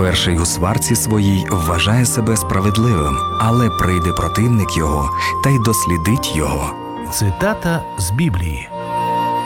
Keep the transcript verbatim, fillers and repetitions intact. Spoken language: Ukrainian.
Перший у сварці своїй вважає себе справедливим, але прийде противник його та й дослідить його. Цитата з Біблії.